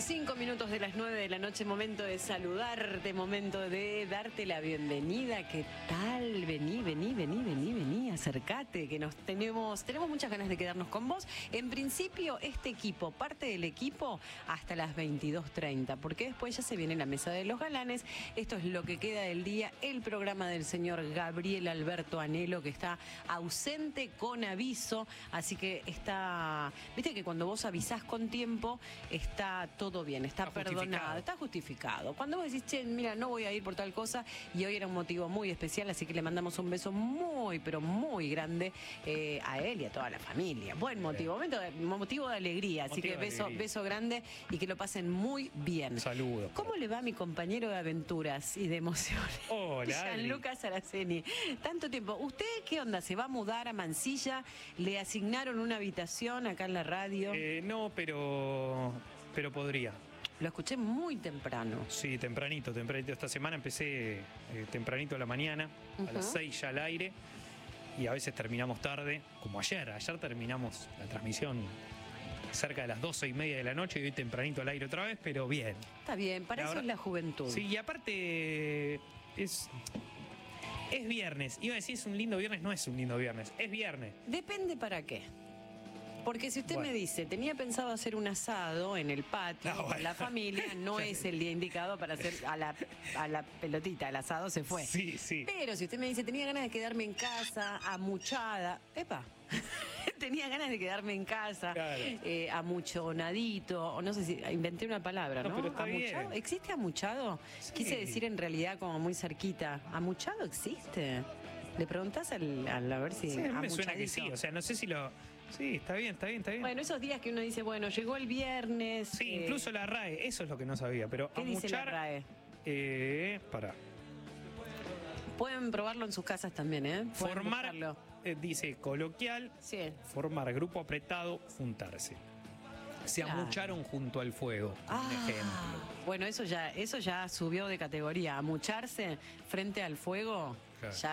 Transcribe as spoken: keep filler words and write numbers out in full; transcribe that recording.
Cinco minutos de las nueve de la noche, momento de saludarte, momento de darte la bienvenida. ¿Qué tal? Vení, vení, vení, vení, vení, acércate, que nos tenemos, tenemos muchas ganas de quedarnos con vos. En principio, este equipo, parte del equipo, hasta las veintidós treinta, porque después ya se viene la mesa de los galanes. Esto es lo que queda del día, el programa del señor Gabriel Alberto Anhelo, que está ausente con aviso, así que está, viste que cuando vos avisás con tiempo, está todo bien, está, está perdonado, está justificado. Cuando vos decís, che, mira, no voy a ir por tal cosa, y hoy era un motivo muy especial, así que le mandamos un beso muy, pero muy grande eh, a él y a toda la familia. Buen motivo, momento de, motivo de alegría, así motivo que beso, alegría. beso grande y que lo pasen muy bien. Saludos. ¿Cómo le va a mi compañero de aventuras y de emociones? Hola, Gianluca Saraceni. Tanto tiempo. ¿Usted qué onda? ¿Se va a mudar a Mansilla? ¿Le asignaron una habitación acá en la radio? Eh, no, pero... pero podría. Lo escuché muy temprano. Sí, tempranito, tempranito. Esta semana empecé eh, tempranito a la mañana, uh-huh. a las seis ya al aire, y a veces terminamos tarde, como ayer. Ayer terminamos la transmisión cerca de las doce y media de la noche y hoy tempranito al aire otra vez, pero bien. Está bien, para la eso verdad, es la juventud. Sí, y aparte es... es viernes. Iba a decir es un lindo viernes, no es un lindo viernes, es viernes. Depende para qué. Porque si usted bueno. me dice, tenía pensado hacer un asado en el patio no, con bueno. la familia, no es el día indicado para hacer a la, a la pelotita, el asado se fue. Sí, sí. Pero si usted me dice, tenía ganas de quedarme en casa, amuchada, epa, tenía ganas de quedarme en casa, claro. eh, amuchonadito, o no sé si, inventé una palabra, ¿no? No, pero está ¿Amuchado? bien. ¿Existe amuchado? Sí. Quise decir en realidad como muy cerquita, ¿amuchado existe? ¿Le preguntás al, al a ver si... Sí, me suena que sí, o sea, no sé si lo... Sí, está bien, está bien, está bien. Bueno, esos días que uno dice, bueno, llegó el viernes... Sí, eh... incluso la R A E, eso es lo que no sabía, pero ¿Qué amuchar, dice la R A E? Eh, para. Pueden probarlo en sus casas también, ¿eh? Pueden formar, eh, dice, coloquial, sí. formar grupo apretado, juntarse. Se claro. amucharon junto al fuego, ah, por ejemplo. Bueno, eso ya, eso ya subió de categoría. Amucharse frente al fuego, claro. ya